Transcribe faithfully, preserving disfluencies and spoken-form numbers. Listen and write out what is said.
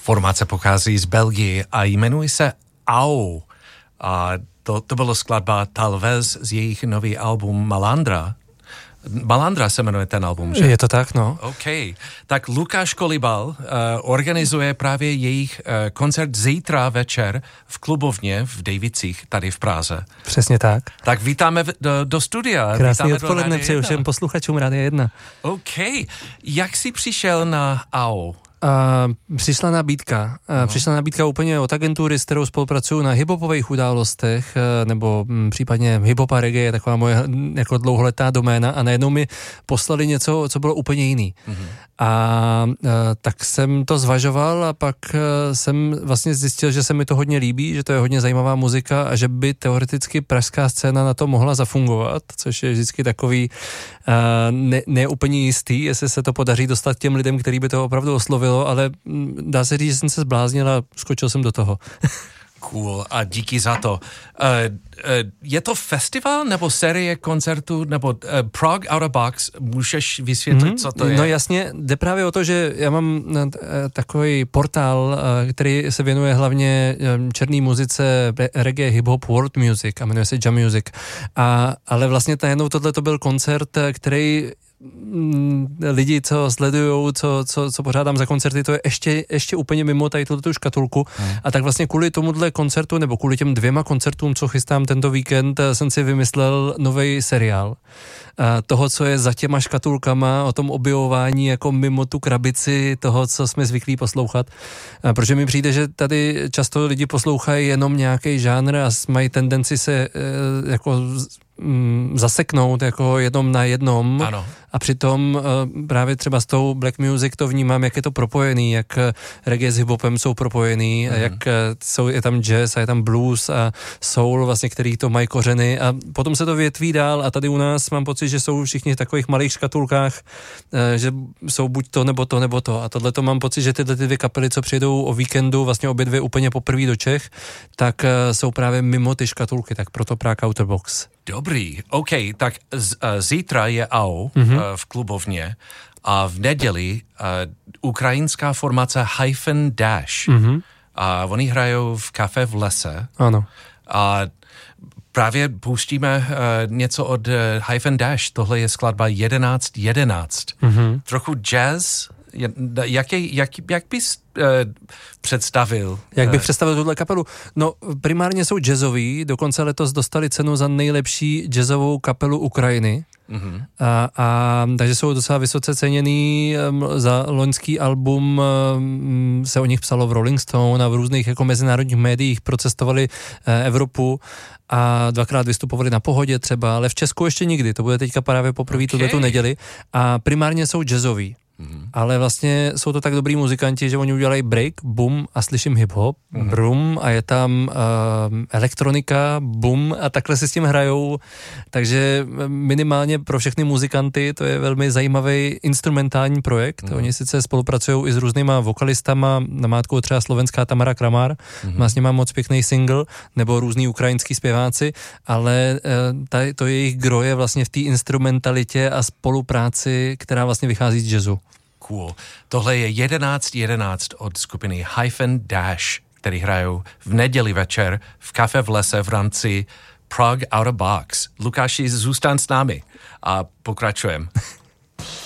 Formace pochází z Belgie a jmenuje se Au. A to, to bylo skladba Talvez z jejich nový album Malandra. Malandra se jmenuje ten album, že? Je to tak, no. OK. Tak Lukáš Kolibal uh, organizuje právě jejich uh, koncert zítra večer v klubovně v Dejvicích, tady v Praze. Přesně tak. Tak vítáme v, do, do studia. Krásný odpoledne přeju všem posluchačům Rádia jedna. OK. Jak jsi přišel na Au? Uh, přišla nabídka. Uh, přišla nabídka úplně od agentury, s kterou spolupracuju na hiphopových událostech, uh, nebo um, případně hiphop a reggae je taková moje jako dlouholetá doména a najednou mi poslali něco, co bylo úplně jiný. Mm-hmm. A uh, tak jsem to zvažoval a pak uh, jsem vlastně zjistil, že se mi to hodně líbí, že to je hodně zajímavá muzika a že by teoreticky pražská scéna na to mohla zafungovat, což je vždycky takový uh, ne, ne úplně jistý, jestli se to podaří dostat těm lidem, který by to opravdu oslovil, ale dá se říct, že jsem se zbláznil a skočil jsem do toho. Cool, a díky za to. Uh, uh, je to festival nebo série koncertů, nebo uh, Prague Out of Box? Můžeš vysvětlit, mm-hmm. co to je? No jasně, jde právě o to, že já mám uh, takový portál, uh, který se věnuje hlavně um, černý muzice, reggae, hip-hop, world music a jmenuje se Jam Music. A, ale vlastně najednou tohle to byl koncert, který lidi, co sledujou, co, co, co pořádám za koncerty, to je ještě, ještě úplně mimo tady tu škatulku. Hmm. A tak vlastně kvůli tomuhle koncertu, nebo kvůli těm dvěma koncertům, co chystám tento víkend, jsem si vymyslel nový seriál. A toho, co je za těma škatulkama, o tom objevování jako mimo tu krabici toho, co jsme zvyklí poslouchat. A protože mi přijde, že tady často lidi poslouchají jenom nějaký žánr a mají tendenci se e, jako zaseknout jako jednom na jednom. Ano. A přitom uh, právě třeba s tou black music to vnímám, jak je to propojený, jak uh, reggae s hiphopem jsou propojený, mm. a jak uh, jsou, je tam jazz a je tam blues a soul, vlastně, který to mají kořeny a potom se to větví dál a tady u nás mám pocit, že jsou všichni v takových malých škatulkách, uh, že jsou buď to, nebo to, nebo to. A tohle to mám pocit, že tyhle ty dvě kapely, co přijdou o víkendu, vlastně obě dvě úplně poprvé do Čech, tak uh, jsou právě mimo ty škatulky, tak proto Prague Out of Box. Dobrý, OK, tak z, uh, zítra je Au mm-hmm. uh, v klubovně a v neděli uh, ukrajinská formace Hyphen Dash. Mm-hmm. A oni hrajou v kafe v lese. Ano. A právě pouštíme uh, něco od uh, Hyphen Dash. Tohle je skladba jedenáct jedenáct. Mm-hmm. Trochu jazz. Jak, jak, jak bys uh, představil? Jak bych představil tuhle kapelu? No primárně jsou jazzoví, dokonce letos dostali cenu za nejlepší jazzovou kapelu Ukrajiny. Mm-hmm. A, a takže jsou docela vysoce ceněný. Za loňský album se o nich psalo v Rolling Stone a v různých jako mezinárodních médiích, procestovali Evropu a dvakrát vystupovali na Pohodě třeba, ale v Česku ještě nikdy, to bude teďka právě poprvé okay. tuto neděli a primárně jsou jazzoví. Mm-hmm. Ale vlastně jsou to tak dobrý muzikanti, že oni udělají break, boom a slyším hip-hop, mm-hmm. brum a je tam uh, elektronika, boom a takhle si s tím hrajou, takže minimálně pro všechny muzikanty to je velmi zajímavý instrumentální projekt. Mm-hmm. Oni sice spolupracují i s různýma vokalistama, namátkou třeba slovenská Tamara Kramár, mm-hmm. má s nima moc pěkný single, nebo různý ukrajinský zpěváci, ale uh, tady to jejich gro je vlastně v té instrumentalitě a spolupráci, která vlastně vychází z jazzu. Cool. Tohle je jedenáct jedenáct od skupiny Hyphen Dash, který hrajou v neděli večer v kafe v lese v rámci Prague Out of Box. Lukáši, zůstan s námi a pokračujeme.